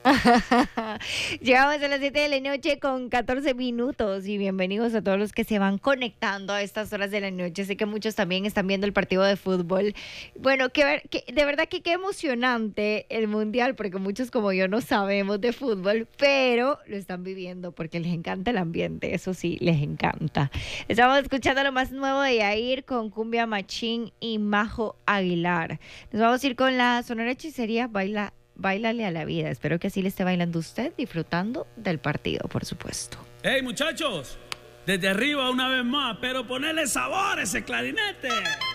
Llegamos a las 7 de la noche con 14 minutos y bienvenidos a todos los que se van conectando a estas horas de la noche. Sé que muchos también están viendo el partido de fútbol. Bueno, de verdad que qué emocionante el mundial, porque muchos como yo no sabemos de fútbol, pero lo están viviendo porque les encanta el ambiente, eso sí, les encanta. Estamos escuchando lo más nuevo de Yair con Cumbia Machín y Majo Aguilar. Nos vamos a ir con la Sonora Hechicería, Báilale a la vida. Espero que así le esté bailando usted, disfrutando del partido, por supuesto. ¡Hey, muchachos! Desde arriba una vez más, pero ponele sabor a ese clarinete.